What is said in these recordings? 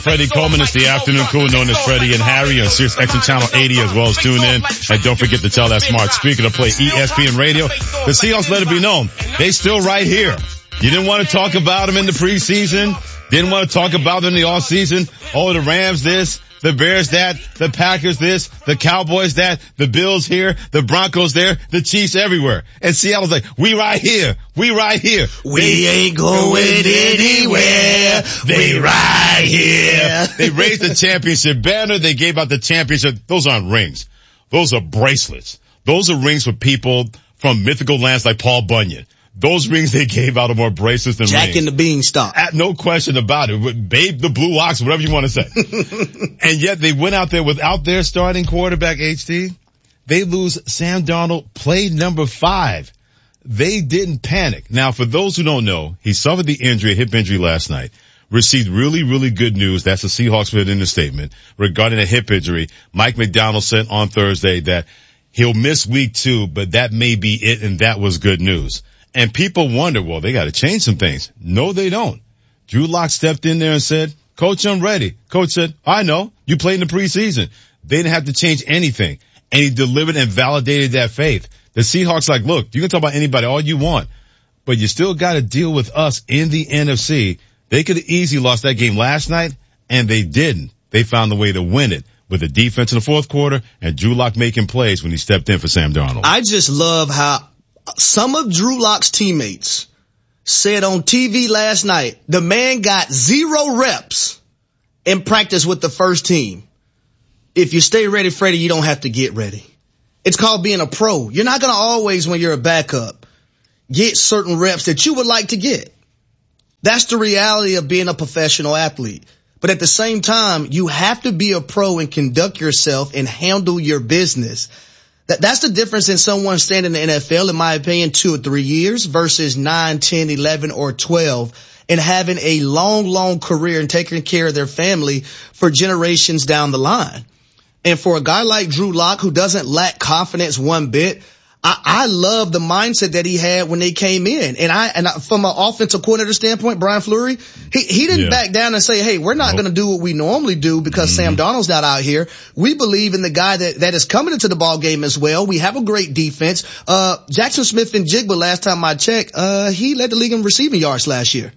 Freddie Coleman is the afternoon crew known as Freddie and Harry on Sirius XM Channel 80 as well as tune in. And don't forget to tell that smart speaker to play ESPN Radio. The Seahawks let it be known. They still right here. You didn't want to talk about them in the preseason. Didn't want to talk about them in the offseason. Oh, the Rams this, the Bears that, the Packers this, the Cowboys that, the Bills here, the Broncos there, the Chiefs everywhere. And Seattle's like, we right here. We right here. We ain't going anywhere. We right here. They raised the championship banner. They gave out the championship. Those aren't rings. Those are bracelets. Those are rings for people from mythical lands like Paul Bunyan. Those rings they gave out are more bracelets than Jack rings. and the Beanstalk. No question about it. Babe the Blue Ox, whatever you want to say. And yet they went out there without their starting quarterback, HT. They lose Sam Darnold, play number 5. They didn't panic. Now, for those who don't know, he suffered the injury, a hip injury last night. Received really, really good news. That's the Seahawks put in the statement regarding a hip injury. Mike McDonald said on Thursday that he'll miss week 2, but that may be it, and that was good news. And people wonder, well, they got to change some things. No, they don't. Drew Lock stepped in there and said, Coach, I'm ready. Coach said, I know. You played in the preseason. They didn't have to change anything. And he delivered and validated that faith. The Seahawks like, look, you can talk about anybody all you want, but you still got to deal with us in the NFC. They could have easily lost that game last night, and they didn't. They found a way to win it with the defense in the fourth quarter and Drew Lock making plays when he stepped in for Sam Darnold. I just love how some of Drew Lock's teammates said on TV last night, the man got 0 reps in practice with the first team. If you stay ready, Freddie, you don't have to get ready. It's called being a pro. You're not going to always, when you're a backup, get certain reps that you would like to get. That's the reality of being a professional athlete. But at the same time, you have to be a pro and conduct yourself and handle your business. That's the difference in someone staying in the NFL, in my opinion, 2 or 3 years versus 9, 10, 11, or 12 and having a long, long career and taking care of their family for generations down the line. And for a guy like Drew Lock who doesn't lack confidence one bit, I love the mindset that he had when they came in. And from an offensive coordinator standpoint, Brian Fleury, he didn't back down and say, hey, we're not going to do what we normally do because Sam Darnold's not out here. We believe in the guy that is coming into the ball game as well. We have a great defense. Jackson Smith-Njigba, last time I checked, he led the league in receiving yards last year.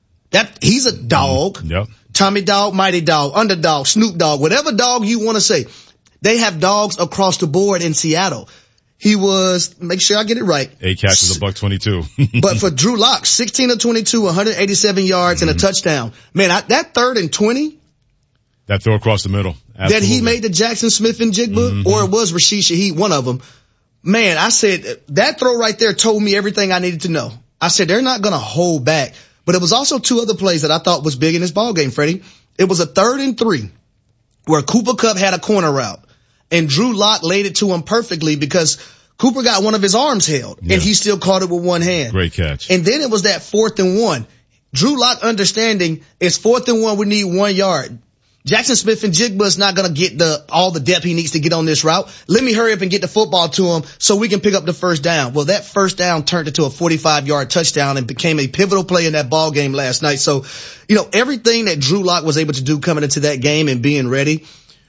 He's a dog. Yep. Tommy Dog, Mighty Dog, Underdog, Snoop Dogg, whatever dog you want to say. They have dogs across the board in Seattle. He was, make sure I get it right. 8 catches, $122. But for Drew Lock, 16 of 22, 187 yards and a touchdown. Man, that 3rd and 20. That throw across the middle. Absolutely. That he made to Jackson Smith-Njigba, or it was Rashid Shaheed, one of them. Man, I said, that throw right there told me everything I needed to know. I said, they're not going to hold back. But it was also 2 other plays that I thought was big in this ball game, Freddie. It was a 3rd and 3 where Cooper Kupp had a corner route. And Drew Lock laid it to him perfectly because Cooper got one of his arms held and he still caught it with one hand. Great catch. And then it was that 4th and 1. Drew Lock understanding it's 4th and 1. We need 1 yard. Jackson Smith-Njigba is not going to get all the depth he needs to get on this route. Let me hurry up and get the football to him so we can pick up the first down. Well, that first down turned into a 45-yard touchdown and became a pivotal play in that ball game last night. So, everything that Drew Lock was able to do coming into that game and being ready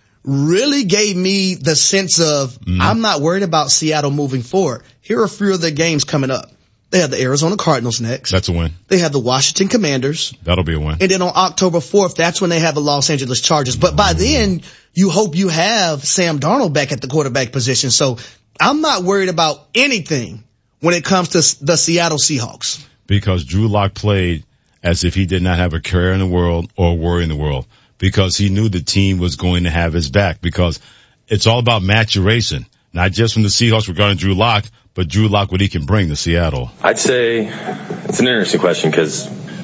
really gave me the sense of I'm not worried about Seattle moving forward. Here are a few of the games coming up. They have the Arizona Cardinals next. That's a win. They have the Washington Commanders. That'll be a win. And then on October 4th, that's when they have the Los Angeles Chargers. But by then, you hope you have Sam Darnold back at the quarterback position. So I'm not worried about anything when it comes to the Seattle Seahawks. Because Drew Lock played as if he did not have a career in the world or worry in the world. Because he knew the team was going to have his back. Because it's all about maturation. Not just from the Seahawks regarding Drew Lock, but Drew Lock, what he can bring to Seattle. I'd say it's an interesting question because,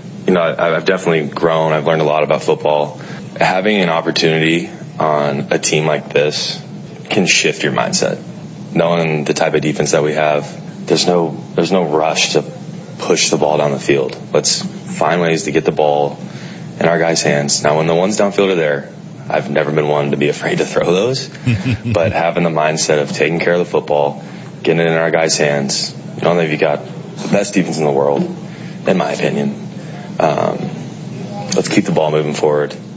I've definitely grown. I've learned a lot about football. Having an opportunity on a team like this can shift your mindset. Knowing the type of defense that we have, there's no rush to push the ball down the field. Let's find ways to get the ball in our guys' hands. Now, when the ones downfield are there, I've never been one to be afraid to throw those. But having the mindset of taking care of the football, getting it in our guys' hands, not only have you got the best defense in the world, in my opinion, let's keep the ball moving forward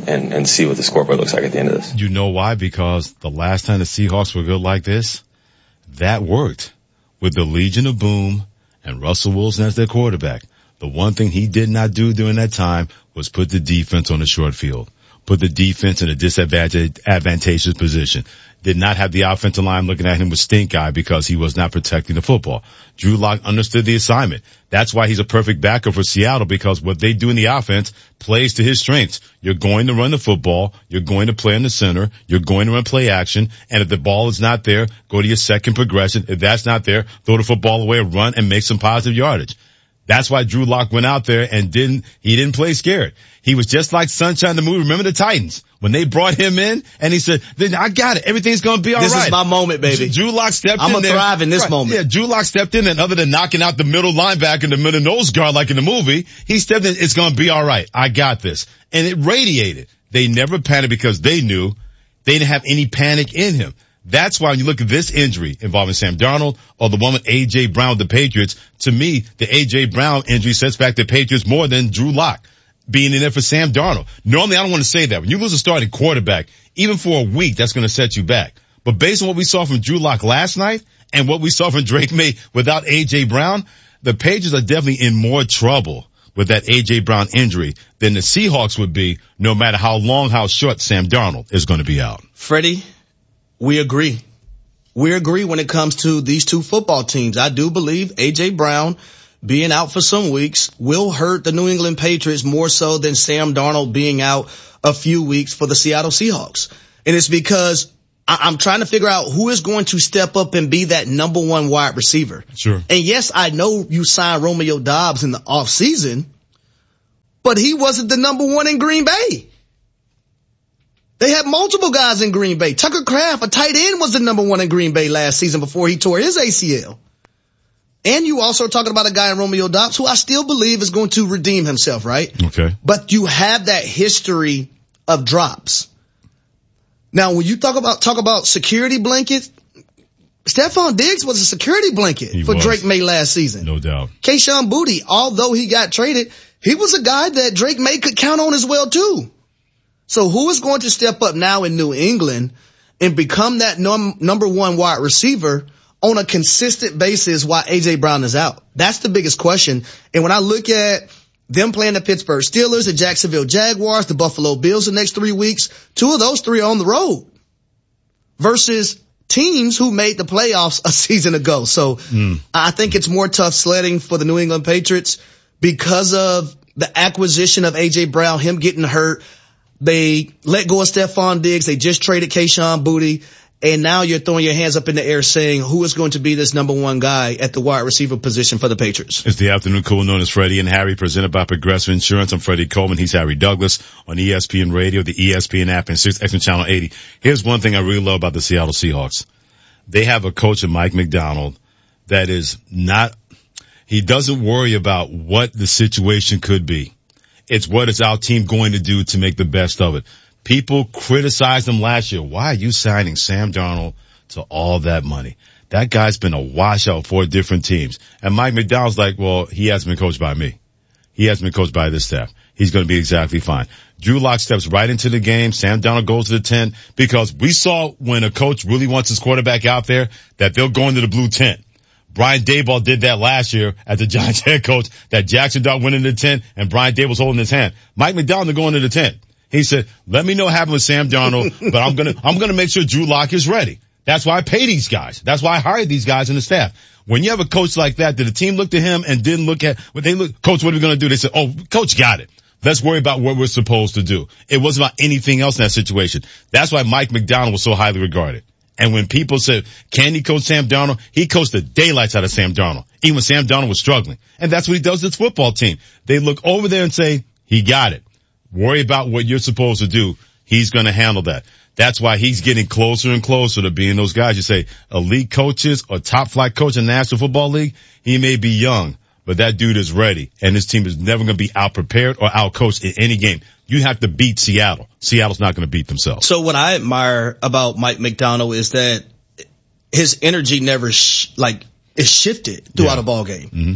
and see what the scoreboard looks like at the end of this. You know why? Because the last time the Seahawks were good like this, that worked with the Legion of Boom and Russell Wilson as their quarterback. The one thing he did not do during that time was put the defense on the short field, put the defense in a disadvantageous position. Did not have the offensive line looking at him with stink eye because he was not protecting the football. Drew Lock understood the assignment. That's why he's a perfect backup for Seattle, because what they do in the offense plays to his strengths. You're going to run the football. You're going to play in the center. You're going to run play action. And if the ball is not there, go to your second progression. If that's not there, throw the football away, run, and make some positive yardage. That's why Drew Lock went out there and he didn't play scared. He was just like Sunshine the movie. Remember the Titans? When they brought him in and he said, I got it. Everything's going to be all right. This is my moment, baby. Drew Lock stepped in I'm there. going to thrive in this moment. Yeah, Drew Lock stepped in, and other than knocking out the middle linebacker and the middle nose guard like in the movie, he stepped in, it's going to be all right. I got this. And it radiated. They never panicked because they knew they didn't have any panic in him. That's why when you look at this injury involving Sam Darnold or the one with A.J. Brown with the Patriots, to me, the A.J. Brown injury sets back the Patriots more than Drew Lock being in there for Sam Darnold. Normally, I don't want to say that. When you lose a starting quarterback, even for a week, that's going to set you back. But based on what we saw from Drew Lock last night and what we saw from Drake May without A.J. Brown, the Patriots are definitely in more trouble with that A.J. Brown injury than the Seahawks would be, no matter how long, how short Sam Darnold is going to be out. Freddie, we agree. We agree when it comes to these two football teams. I do believe A.J. Brown being out for some weeks will hurt the New England Patriots more so than Sam Darnold being out a few weeks for the Seattle Seahawks. And it's because I'm trying to figure out who is going to step up and be that number one wide receiver. Sure. And yes, I know you signed Romeo Doubs in the off season, but he wasn't the number one in Green Bay. They had multiple guys in Green Bay. Tucker Kraft, a tight end, was the number one in Green Bay last season before he tore his ACL. And you also talking about a guy in Romeo Doubs who I still believe is going to redeem himself, right? Okay. But you have that history of drops. Now, when you talk about security blankets, Stephon Diggs was a security blanket for Drake May last season. No doubt. Kayshon Boutte, although he got traded, he was a guy that Drake May could count on as well too. So who is going to step up now in New England and become that number one wide receiver on a consistent basis while A.J. Brown is out? That's the biggest question. And when I look at them playing the Pittsburgh Steelers, the Jacksonville Jaguars, the Buffalo Bills the next 3 weeks, 2 of those 3 are on the road versus teams who made the playoffs a season ago. So I think it's more tough sledding for the New England Patriots because of the acquisition of A.J. Brown, him getting hurt. They let go of Stephon Diggs. They just traded Kayshon Boutte. And now you're throwing your hands up in the air saying who is going to be this number one guy at the wide receiver position for the Patriots. It's the afternoon cool known as Freddie and Harry, presented by Progressive Insurance. I'm Freddie Coleman. He's Harry Douglas on ESPN Radio, the ESPN app, and 6X Channel 80. Here's one thing I really love about the Seattle Seahawks. They have a coach in Mike Macdonald that is not, he doesn't worry about what the situation could be. It's what is our team going to do to make the best of it. People criticized him last year. Why are you signing Sam Darnold to all that money? That guy's been a washout for different teams. And Mike Macdonald's like, well, he hasn't been coached by me. He hasn't been coached by this staff. He's going to be exactly fine. Drew Lock steps right into the game. Sam Darnold goes to the tent because we saw when a coach really wants his quarterback out there that they'll go into the blue tent. Brian Daboll did that last year as the Giants head coach, that Jackson Dart went into the tent and Brian Daboll's holding his hand. Mike Macdonald going into the tent. He said, let me know what happened with Sam Darnold, but I'm going to make sure Drew Lock is ready. That's why I pay these guys. That's why I hired these guys in the staff. When you have a coach like that, did the team look to him and didn't look at what they look, coach, what are we going to do? They said, oh, coach got it. Let's worry about what we're supposed to do. It wasn't about anything else in that situation. That's why Mike Macdonald was so highly regarded. And when people said, can he coach Sam Darnold? He coached the daylights out of Sam Darnold, even when Sam Darnold was struggling. And that's what he does to this football team. They look over there and say, he got it. Worry about what you're supposed to do. He's going to handle that. That's why he's getting closer and closer to being those guys. You say elite coaches or top flight coach in the National Football League. He may be young, but that dude is ready. And his team is never going to be out prepared or out coached in any game. You have to beat Seattle. Seattle's not going to beat themselves. So what I admire about Mike Macdonald is that his energy never is shifted throughout a ball game. Mm-hmm.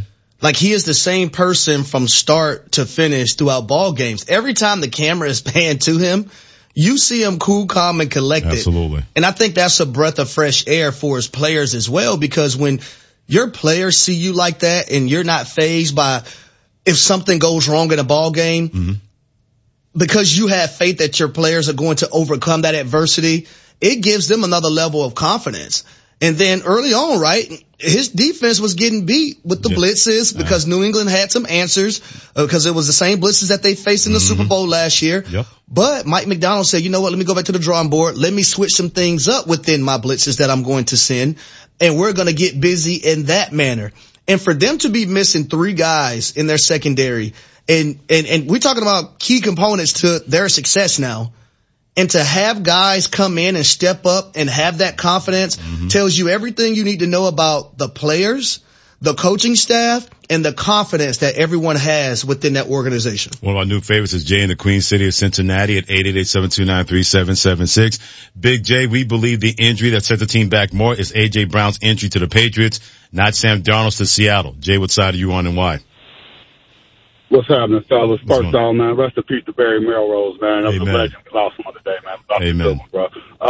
Like, he is the same person from start to finish throughout ball games. Every time the camera is panned to him, you see him cool, calm, and collected. Absolutely. And I think that's a breath of fresh air for his players as well, because when your players see you like that and you're not fazed by if something goes wrong in a ball game, because you have faith that your players are going to overcome that adversity, it gives them another level of confidence. And then early on, right, his defense was getting beat with the blitzes because New England had some answers because it was the same blitzes that they faced in the Super Bowl last year. Yep. But Mike McDonald said, you know what, let me go back to the drawing board. Let me switch some things up within my blitzes that I'm going to send, and we're going to get busy in that manner. And for them to be missing 3 guys in their secondary, and we're talking about key components to their success now, and to have guys come in and step up and have that confidence tells you everything you need to know about the players, the coaching staff, and the confidence that everyone has within that organization. One of our new favorites is Jay in the Queen City of Cincinnati at 888-729-3776. Big J, we believe the injury that set the team back more is A.J. Brown's injury to the Patriots, not Sam Darnold's to Seattle. Jay, what side are you on and why? What's happening, fellas? First of all, man, rest in peace to Barry Melrose, man. That was a legend. We lost him on the day, man. Amen. Bro.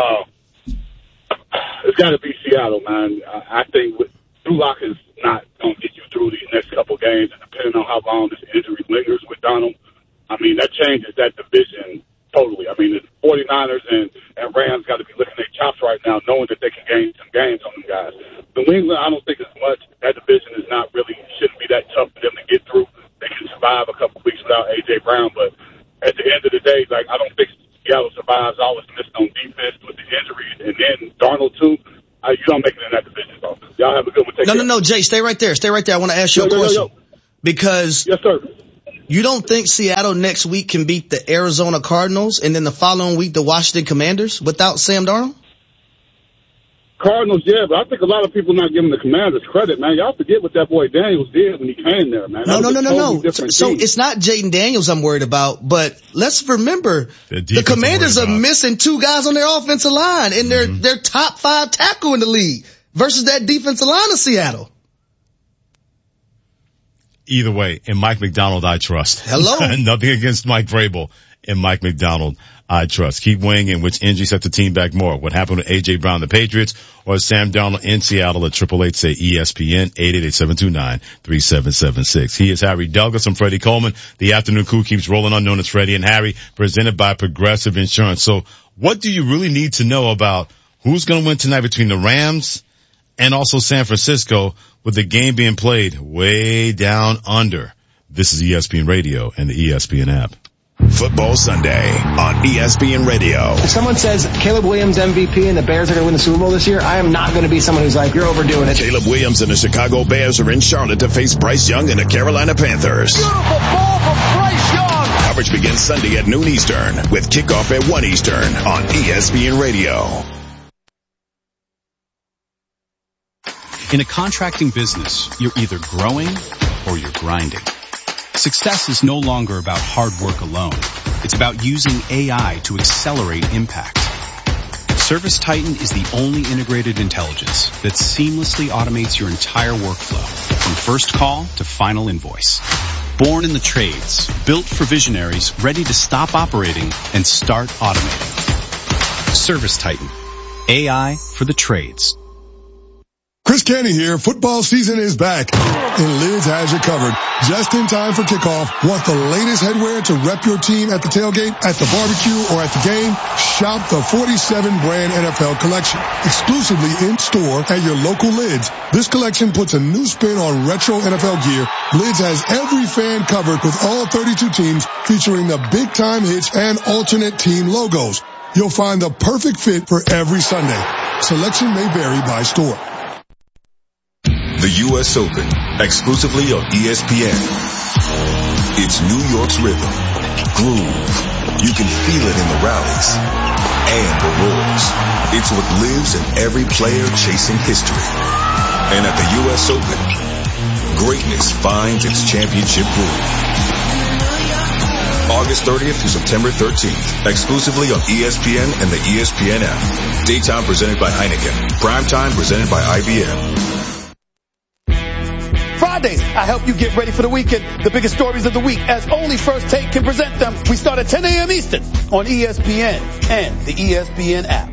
It's got to be Seattle, man. I think Drew Lock is not going to get you through these next couple games, and depending on how long this injury lingers with Donald, I mean, that changes that division totally. I mean, the 49ers and Rams got to be licking their chops right now, knowing that they can gain some games on them guys. New England, I don't think as much. That division is not really, shouldn't be that tough for them to get through. They can survive a couple of weeks without A.J. Brown, but at the end of the day, like, I don't think Seattle survives all its missed on defense with the injuries, and then Darnold too. You don't make it in that division, though. Y'all have a good one. No, Jay, stay right there. Stay right there. I want to ask you a question. Because yes, sir. You don't think Seattle next week can beat the Arizona Cardinals and then the following week the Washington Commanders without Sam Darnold? Cardinals, yeah, but I think a lot of people not giving the Commanders credit, man. Y'all forget what that boy Daniels did when he came there, man. No. So it's not Jaden Daniels I'm worried about, but let's remember the Commanders are missing 2 guys on their offensive line and their top 5 tackle in the league versus that defensive line of Seattle. Either way, in Mike McDonald, I trust. Hello. Nothing against Mike Vrabel. In Mike McDonald, I trust. Keep weighing in which injury set the team back more. What happened with A.J. Brown, the Patriots, or Sam Darnold in Seattle at 888-SAY-ESPN, 888-729-3776. He is Harry Douglas. I'm Freddie Coleman. The afternoon crew keeps rolling on, known as Freddie and Harry, presented by Progressive Insurance. So what do you really need to know about who's going to win tonight between the Rams and also San Francisco, with the game being played way down under? This is ESPN Radio and the ESPN app. Football Sunday on ESPN Radio. If someone says Caleb Williams MVP and the Bears are going to win the Super Bowl this year, I am not going to be someone who's like, you're overdoing it. Caleb Williams and the Chicago Bears are in Charlotte to face Bryce Young and the Carolina Panthers. Beautiful ball from Bryce Young. Coverage begins Sunday at noon Eastern with kickoff at 1 Eastern on ESPN Radio. In a contracting business, you're either growing or you're grinding. Success is no longer about hard work alone. It's about using AI to accelerate impact. ServiceTitan is the only integrated intelligence that seamlessly automates your entire workflow, from first call to final invoice. Born in the trades, built for visionaries ready to stop operating and start automating. ServiceTitan. AI for the trades. Chris Canty here. Football season is back, and Lids has you covered. Just in time for kickoff. Want the latest headwear to rep your team at the tailgate, at the barbecue, or at the game? Shop the 47 brand NFL collection, exclusively in store at your local Lids. This collection puts a new spin on retro NFL gear. Lids has every fan covered with all 32 teams, featuring the big time hits and alternate team logos. You'll find the perfect fit for every Sunday. Selection may vary by store. The U.S. Open, exclusively on ESPN. It's New York's rhythm, groove. You can feel it in the rallies and the roars. It's what lives in every player chasing history. And at the U.S. Open, greatness finds its championship groove. August 30th through September 13th, exclusively on ESPN and the ESPN app. Daytime presented by Heineken. Primetime presented by IBM. Mondays, I help you get ready for the weekend. The biggest stories of the week, as only First Take can present them. We start at 10 a.m. Eastern on ESPN and the ESPN app.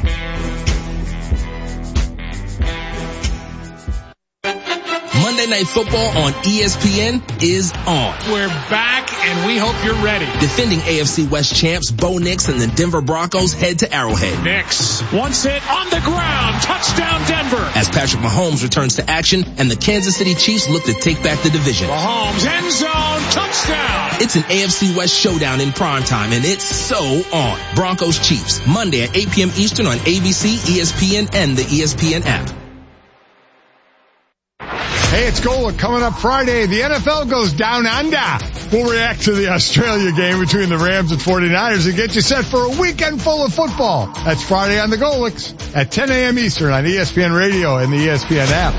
Monday Night Football on ESPN is on. We're back, and we hope you're ready. Defending AFC West champs Bo Nix and the Denver Broncos head to Arrowhead. Nix, once hit on the ground, touchdown Denver. As Patrick Mahomes returns to action and the Kansas City Chiefs look to take back the division. Mahomes, end zone, touchdown. It's an AFC West showdown in primetime, and it's so on. Broncos Chiefs, Monday at 8 p.m. Eastern on ABC, ESPN, and the ESPN app. Hey, it's Gola coming up Friday. The NFL goes down under. We'll react to the Australia game between the Rams and 49ers and get you set for a weekend full of football. That's Friday on the Golics at 10 a.m. Eastern on ESPN Radio and the ESPN app.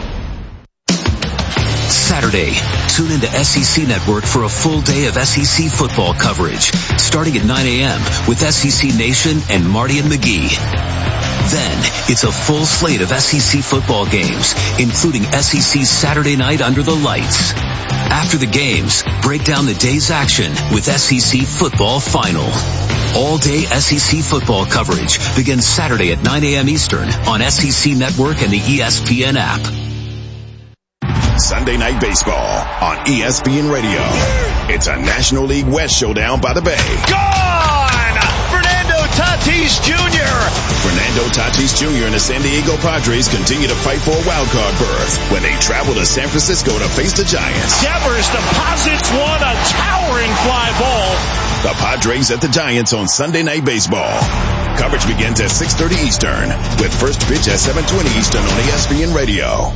Saturday, tune into SEC Network for a full day of SEC football coverage, starting at 9 a.m. with SEC Nation and Marty and McGee. Then, it's a full slate of SEC football games, including SEC Saturday Night Under the Lights. After the games, break down the day's action with SEC Football Final. All-day SEC football coverage begins Saturday at 9 a.m. Eastern on SEC Network and the ESPN app. Sunday Night Baseball on ESPN Radio. It's a National League West showdown by the Bay. Gone! Fernando Tatis Jr. Fernando Tatis Jr. and the San Diego Padres continue to fight for a wildcard berth when they travel to San Francisco to face the Giants. Devers deposits one, a towering fly ball. The Padres at the Giants on Sunday Night Baseball. Coverage begins at 6:30 Eastern with first pitch at 7:20 Eastern on ESPN Radio.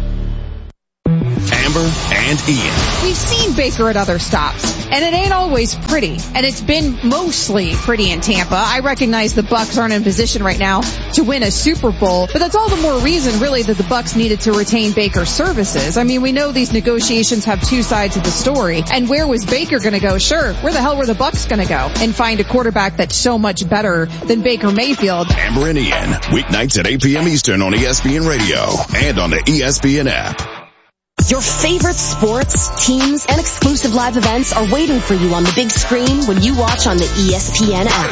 Amber and Ian. We've seen Baker at other stops, and it ain't always pretty, and it's been mostly pretty in Tampa. I recognize the Bucs aren't in position right now to win a Super Bowl, but that's all the more reason really that the Bucs needed to retain Baker's services. I mean, we know these negotiations have two sides of the story, and where was Baker going to go? Sure, where the hell were the Bucs going to go and find a quarterback that's so much better than Baker Mayfield? Amber and Ian, weeknights at 8 p.m. Eastern on ESPN Radio and on the ESPN app. Your favorite sports, teams, and exclusive live events are waiting for you on the big screen when you watch on the ESPN app.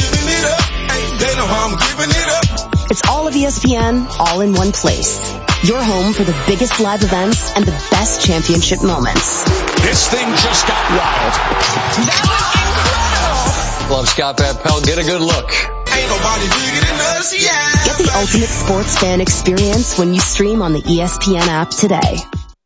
It's all of ESPN, all in one place. Your home for the biggest live events and the best championship moments. This thing just got wild. That was incredible. Love Scott Van Pelt. Get a good look. Ain't nobody bigger than us, yeah. Get the ultimate sports fan experience when you stream on the ESPN app today.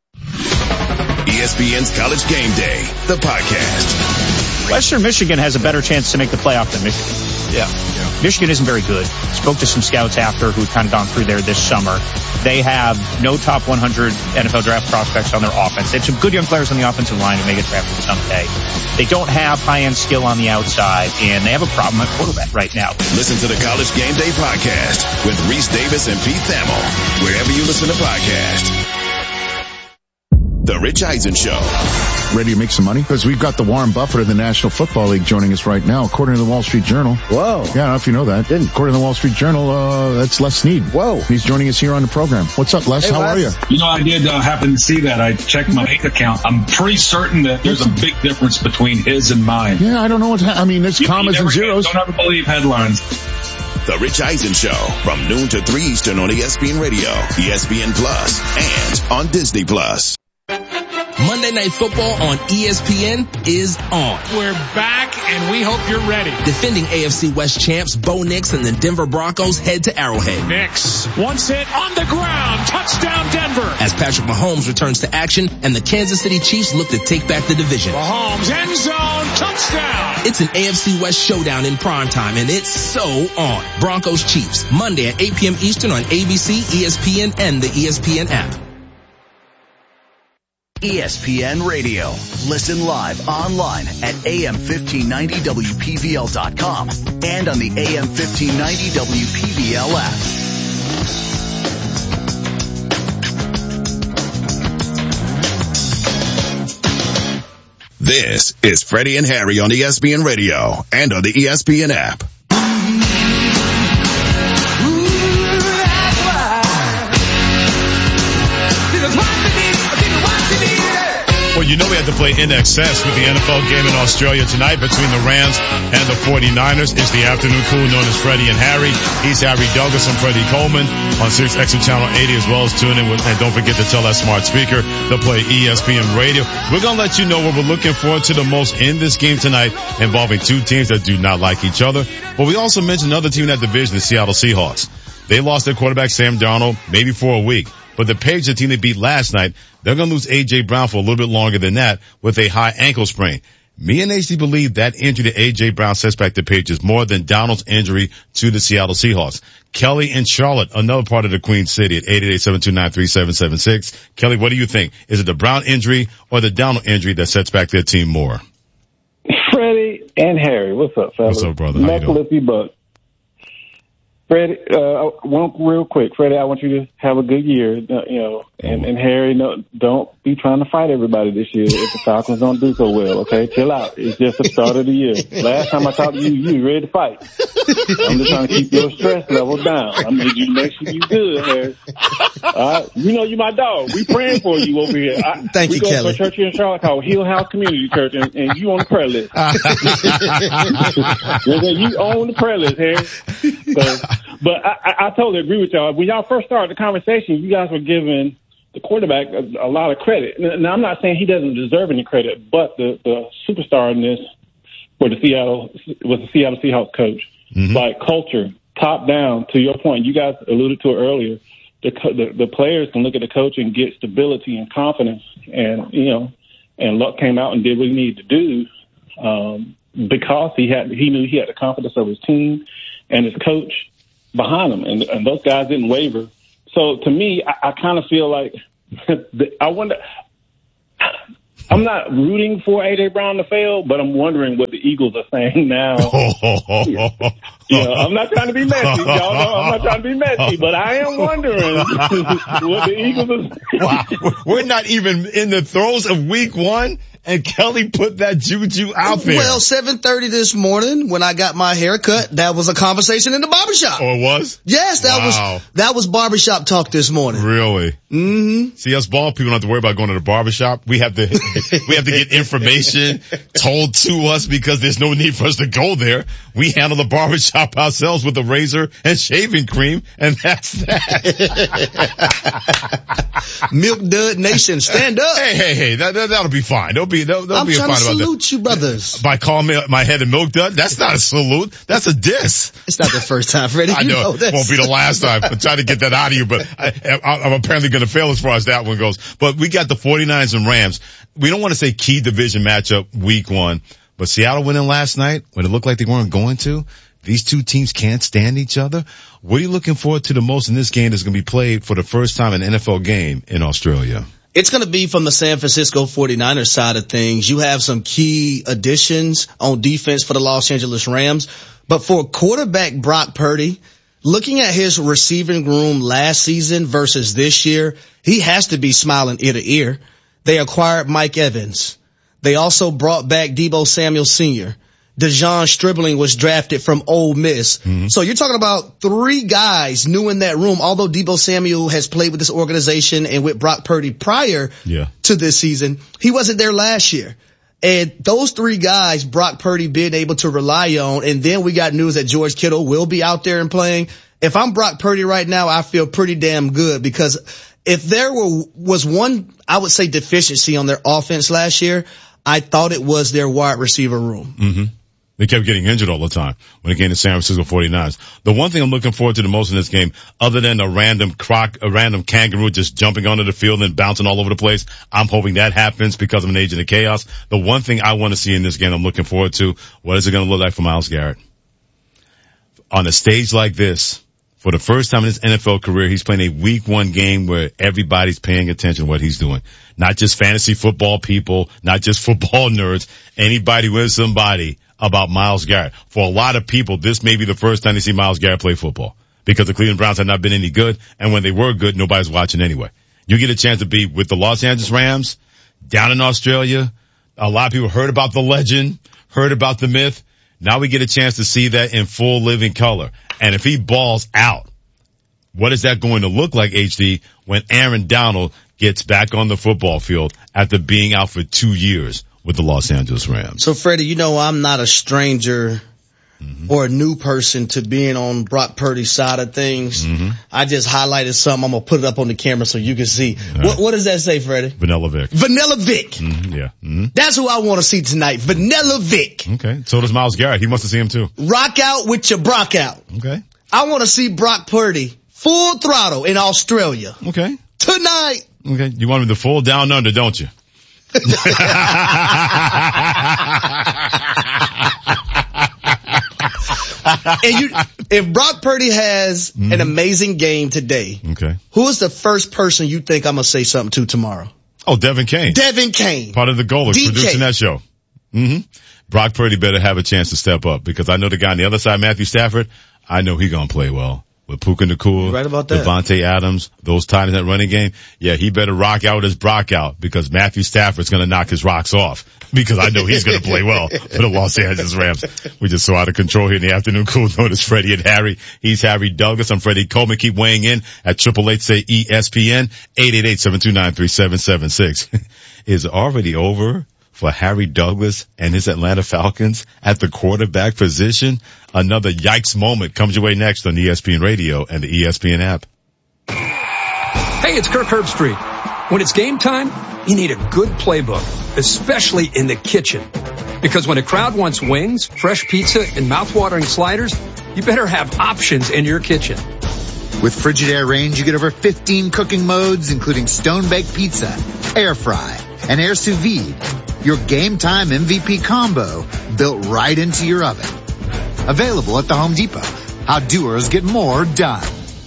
ESPN's College Game Day, the podcast. Western Michigan has a better chance to make the playoff than Michigan. Yeah. Michigan isn't very good. Spoke to some scouts after who had kind of gone through there this summer. They have no top 100 NFL draft prospects on their offense. They have some good young players on the offensive line who may get drafted someday. They don't have high-end skill on the outside, and they have a problem at quarterback right now. Listen to the College Game Day podcast with Reese Davis and Pete Thamel, wherever you listen to podcasts. The Rich Eisen Show. Ready to make some money? Because we've got the Warren Buffett of the National Football League joining us right now, according to the Wall Street Journal. Whoa. Yeah, I don't know if you know that. Didn't. According to the Wall Street Journal, that's Les Snead. Whoa. He's joining us here on the program. What's up, Les? Hey, How are you? You know, I did happen to see that. I checked my bank account. I'm pretty certain that there's a big difference between his and mine. Yeah, I don't know what's I mean, there's commas and zeros. Don't ever believe headlines. The Rich Eisen Show from noon to 3 Eastern on ESPN Radio, ESPN Plus, and on Disney Plus. Monday Night Football on ESPN is on. We're back, and we hope you're ready. Defending AFC West champs Bo Nix and the Denver Broncos head to Arrowhead. Nix, once hit on the ground, touchdown Denver. As Patrick Mahomes returns to action and the Kansas City Chiefs look to take back the division. Mahomes, end zone, touchdown. It's an AFC West showdown in primetime, and it's so on. Broncos Chiefs, Monday at 8 p.m. Eastern on ABC, ESPN, and the ESPN app. ESPN Radio. Listen live online at AM1590WPVL.com and on the AM1590 WPVL app. This is Freddie and Harry on ESPN Radio and on the ESPN app. Well, you know we have to play In Excess with the NFL game in Australia tonight between the Rams and the 49ers. It's the afternoon crew known as Freddie and Harry. He's Harry Douglas. I'm Freddie Coleman on Sirius XM Channel 80, as well as tune in with, and don't forget to tell that smart speaker to play ESPN Radio. We're going to let you know what we're looking forward to the most in this game tonight, involving two teams that do not like each other. But we also mentioned another team in that division, the Seattle Seahawks. They lost their quarterback, Sam Darnold, maybe for a week. But the Patriots, the team they beat last night, they're going to lose A.J. Brown for a little bit longer than that with a high ankle sprain. Me and HD believe that injury to A.J. Brown sets back the Patriots more than Donald's injury to the Seattle Seahawks. Kelly in Charlotte, another part of the Queen City at 888-729-3776. Kelly, what do you think? Is it the Brown injury or the Donald injury that sets back their team more? Freddie and Harry, what's up, fellas? What's up, brother? How you doing? Buck. Freddie, one real quick. Freddie, I want you to have a good year, and Harry, no, don't be trying to fight everybody this year if the Falcons don't do so well, okay? Chill out. It's just the start of the year. Last time I talked to you were ready to fight. I'm just trying to keep your stress level down. I need you to make sure you're good, Harry. All right? You know you're my dog. We praying for you over here. Thank you, Kelly. We go to a church here in Charlotte called Hill House Community Church, and you on the prayer list. You own the prayer list, Harry. But I totally agree with y'all. When y'all first started the conversation, you guys were giving the quarterback a lot of credit. Now, I'm not saying he doesn't deserve any credit, but the superstar in this was the Seattle Seahawks coach. Mm-hmm. Like culture, top down, to your point, you guys alluded to it earlier. The players can look at the coach and get stability and confidence, and Luck came out and did what he needed to do because he knew he had the confidence of his team and his coach behind him, and those guys didn't waver. So to me, I kind of feel like I wonder. I'm not rooting for A.J. Brown to fail, but I'm wondering what the Eagles are saying now. I'm not trying to be messy, y'all know I'm not trying to be messy, but I am wondering what the Eagles are saying. Wow. We're not even in the throes of week one, and Kelly put that juju out there. Well, 7:30 this morning when I got my hair cut, that was a conversation in the barbershop. Oh, it was? Yes, that was barbershop talk this morning. Really? Mm-hmm. See, us bald people don't have to worry about going to the barbershop. We have to get information told to us because there's no need for us to go there. We handle the barbershop ourselves with a razor and shaving cream, and that's that. Milk Dud Nation, stand up. Hey, that'll be fine. They'll be fine about that. I'm trying to salute you, brothers. By calling me my head a Milk Dud? That's not a salute. That's a diss. It's not the first time, Freddie. I know. It won't be the last time. I'm trying to get that out of you, but I'm apparently going to fail as far as that one goes. But we got the 49ers and Rams. We don't want to say key division matchup week one, but Seattle winning last night when it looked like they weren't going to. These two teams can't stand each other. What are you looking forward to the most in this game that's going to be played for the first time in an NFL game in Australia? It's going to be from the San Francisco 49ers side of things. You have some key additions on defense for the Los Angeles Rams. But for quarterback Brock Purdy, looking at his receiving room last season versus this year, he has to be smiling ear to ear. They acquired Mike Evans. They also brought back Deebo Samuel Sr. Dejon Stribling was drafted from Ole Miss. Mm-hmm. So you're talking about three guys new in that room, although Deebo Samuel has played with this organization and with Brock Purdy prior to this season. He wasn't there last year. And those three guys, Brock Purdy being able to rely on, and then we got news that George Kittle will be out there and playing. If I'm Brock Purdy right now, I feel pretty damn good because if there was one, I would say, deficiency on their offense last year, I thought it was their wide receiver room. Mm-hmm. They kept getting injured all the time when it came to San Francisco 49ers. The one thing I'm looking forward to the most in this game, other than a random kangaroo just jumping onto the field and bouncing all over the place, I'm hoping that happens because I'm an agent of chaos. The one thing I want to see in this game I'm looking forward to, what is it going to look like for Myles Garrett? On a stage like this, for the first time in his NFL career, he's playing a week one game where everybody's paying attention to what he's doing. Not just fantasy football people, not just football nerds, anybody with somebody about Myles Garrett. For a lot of people, this may be the first time they see Myles Garrett play football because the Cleveland Browns have not been any good, and when they were good, nobody's watching anyway. You get a chance to be with the Los Angeles Rams down in Australia. A lot of people heard about the legend, heard about the myth. Now we get a chance to see that in full living color. And if he balls out, What is that going to look like, HD, when Aaron Donald gets back on the football field after being out for 2 years with the Los Angeles Rams? So, Freddie, you know I'm not a stranger or a new person to being on Brock Purdy's side of things. I just highlighted something. I'm going to put it up on the camera so you can see. What does that say, Freddie? Vanilla Vic. Vanilla Vic. That's who I want to see tonight. Vanilla Vic. Okay. So does Myles Garrett. He wants to see him too. Rock out with your Brock out. Okay. I want to see Brock Purdy full throttle in Australia. Okay. Tonight. Okay. You want him to full down under, don't you? And if Brock Purdy has an amazing game today, who is the first person you think I'm going to say something to tomorrow? Oh, Devin Kane. Devin Kane. Part of the Golics, producing that show. Brock Purdy better have a chance to step up because I know the guy on the other side, Matthew Stafford, I know he's going to play well. With Puka Nacua, right about that. Devontae Adams, those tight ends that running game, yeah, he better rock out his Brock out because Matthew Stafford's going to knock his rocks off because I know he's going to play well for the Los Angeles Rams. We just so out of control here in the afternoon. Cool notice Freddie and Harry. He's Harry Douglas. I'm Freddie Coleman. Keep weighing in at 888-SAY-ESPN, 888-729-3776. Is already over for Harry Douglas and his Atlanta Falcons at the quarterback position. Another yikes moment comes your way next on ESPN Radio and the ESPN app. Hey, it's Kirk Herbstreit. When it's game time, you need a good playbook, especially in the kitchen. Because when a crowd wants wings, fresh pizza, and mouth-watering sliders, you better have options in your kitchen. With Frigidaire Range, you get over 15 cooking modes, including stone-baked pizza, air fry, and air sous vide. Your game time MVP combo built right into your oven. Available at the Home Depot. How doers get more done.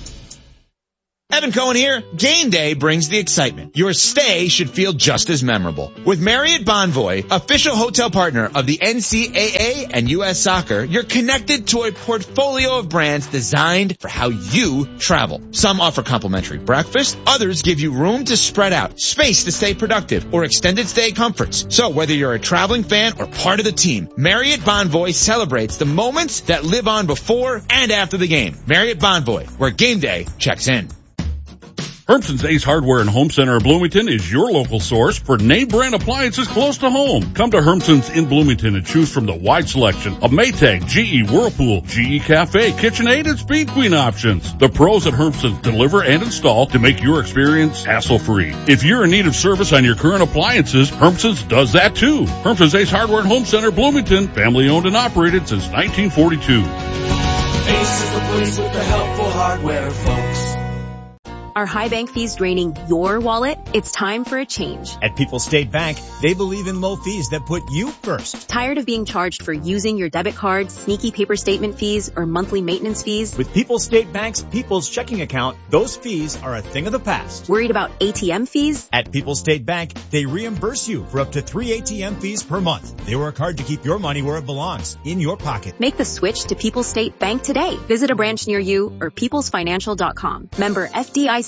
Evan Cohen here. Game day brings the excitement. Your stay should feel just as memorable. With Marriott Bonvoy, official hotel partner of the NCAA and U.S. Soccer, you're connected to a portfolio of brands designed for how you travel. Some offer complimentary breakfast. Others give you room to spread out, space to stay productive, or extended stay comforts. So whether you're a traveling fan or part of the team, Marriott Bonvoy celebrates the moments that live on before and after the game. Marriott Bonvoy, where game day checks in. Hermson's Ace Hardware and Home Center of Bloomington is your local source for name brand appliances close to home. Come to Hermson's in Bloomington and choose from the wide selection of Maytag, GE, Whirlpool, GE Cafe, KitchenAid, and Speed Queen options. The pros at Hermson's deliver and install to make your experience hassle-free. If you're in need of service on your current appliances, Hermson's does that too. Hermson's Ace Hardware and Home Center, Bloomington, family owned and operated since 1942. Ace is the place with the helpful hardware, folks. Are high bank fees draining your wallet? It's time for a change. At People's State Bank, they believe in low fees that put you first. Tired of being charged for using your debit card, sneaky paper statement fees, or monthly maintenance fees? With People's State Bank's People's Checking Account, those fees are a thing of the past. Worried about ATM fees? At People's State Bank, they reimburse you for up to 3 ATM fees per month. They work hard to keep your money where it belongs, in your pocket. Make the switch to People's State Bank today. Visit a branch near you or peoplesfinancial.com. Member FDIC.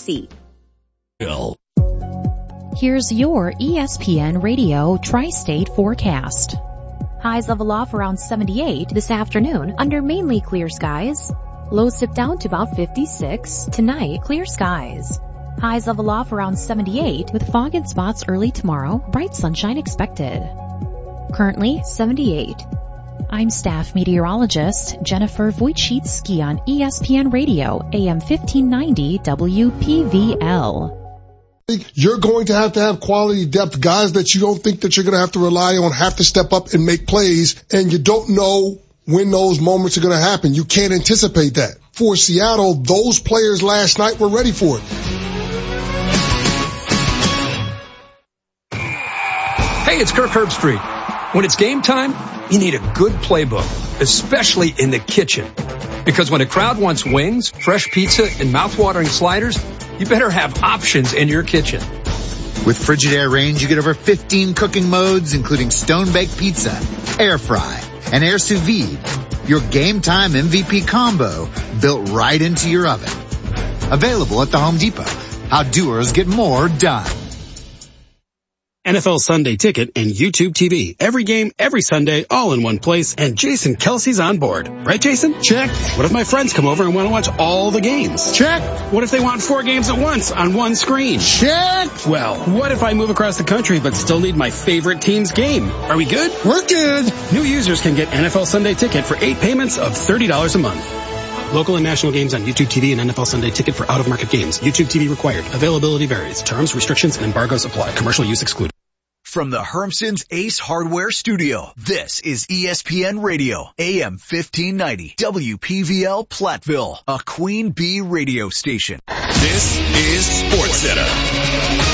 Here's your ESPN Radio Tri-State forecast. Highs level off around 78 this afternoon under mainly clear skies. Lows dip down to about 56. Tonight, clear skies. Highs level off around 78 with fog in spots early tomorrow. Bright sunshine expected. Currently 78. I'm staff meteorologist Jennifer Wojcicki on ESPN Radio, AM 1590 WPVL. You're going to have quality depth. Guys that you don't think that you're going to have to rely on have to step up and make plays, and you don't know when those moments are going to happen. You can't anticipate that. For Seattle, those players last night were ready for it. Hey, it's Kirk Herbstreit. When it's game time, you need a good playbook, especially in the kitchen. Because when a crowd wants wings, fresh pizza, and mouth-watering sliders, you better have options in your kitchen. With Frigidaire Range, you get over 15 cooking modes, including stone-baked pizza, air fry, and air sous vide. Your game time MVP combo built right into your oven. Available at the Home Depot. How doers get more done. NFL Sunday Ticket, and YouTube TV. Every game, every Sunday, all in one place, and Jason Kelsey's on board. Right, Jason? Check. What if my friends come over and want to watch all the games? Check. What if they want 4 games at once on one screen? Check. Well, what if I move across the country but still need my favorite team's game? Are we good? We're good. New users can get NFL Sunday Ticket for 8 payments of $30 a month. Local and national games on YouTube TV and NFL Sunday Ticket for out-of-market games. YouTube TV required. Availability varies. Terms, restrictions, and embargoes apply. Commercial use excluded. From the Hermson's Ace Hardware Studio, this is ESPN Radio, AM 1590, WPVL Platteville, a Queen Bee radio station. This is SportsCenter.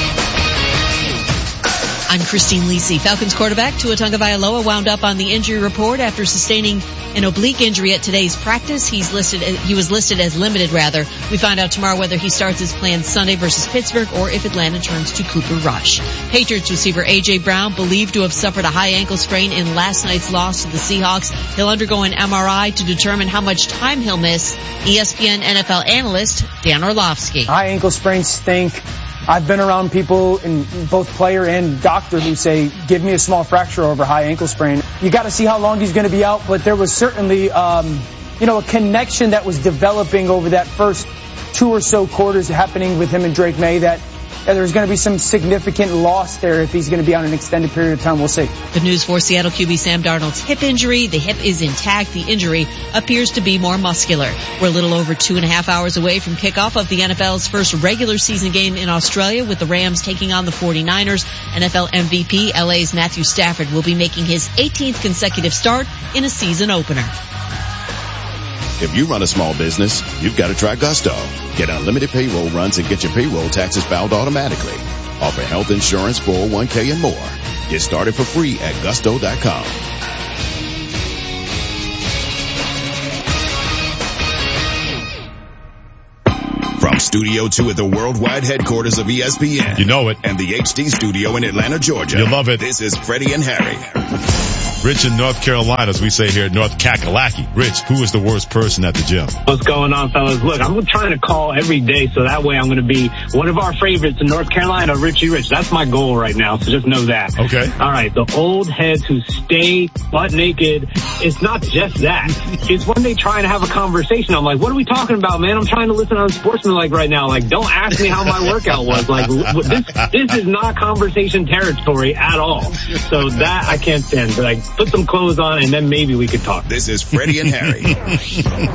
I'm Christine Lisi. Falcons quarterback Tua Tagovailoa wound up on the injury report after sustaining an oblique injury at today's practice. He was listed as limited, rather. We find out tomorrow whether he starts his planned Sunday versus Pittsburgh or if Atlanta turns to Cooper Rush. Patriots receiver A.J. Brown, believed to have suffered a high ankle sprain in last night's loss to the Seahawks. He'll undergo an MRI to determine how much time he'll miss. ESPN NFL analyst Dan Orlovsky. High ankle sprains stink. I've been around people, in both player and doctor, who say, give me a small fracture over high ankle sprain. You got to see how long he's going to be out, but there was certainly, a connection that was developing over that first 2 or so quarters happening with him and Drake May that there's going to be some significant loss there if he's going to be on an extended period of time. We'll see. Good news for Seattle QB Sam Darnold's hip injury. The hip is intact. The injury appears to be more muscular. We're a little over 2.5 hours away from kickoff of the NFL's first regular season game in Australia, with the Rams taking on the 49ers. NFL MVP LA's Matthew Stafford will be making his 18th consecutive start in a season opener. If you run a small business, you've got to try Gusto. Get unlimited payroll runs and get your payroll taxes filed automatically. Offer health insurance, 401k, and more. Get started for free at gusto.com. From Studio 2 at the worldwide headquarters of ESPN. You know it. And the HD studio in Atlanta, Georgia. You love it. This is Freddie and Harry. Rich in North Carolina, as we say here at North Kakalaki. Rich, who is the worst person at the gym? What's going on, fellas? Look, I'm trying to call every day so that way I'm going to be one of our favorites in North Carolina, Richie Rich. That's my goal right now, so just know that. Okay. All right, the old heads who stay butt naked, it's not just that. It's when they try and have a conversation. I'm like, what are we talking about, man? I'm trying to listen on Sportsmanlike right now. Like, don't ask me how my workout was. Like, this is not conversation territory at all. So that I can't stand. But like, put some clothes on and then maybe we could talk. This is Freddie and Harry.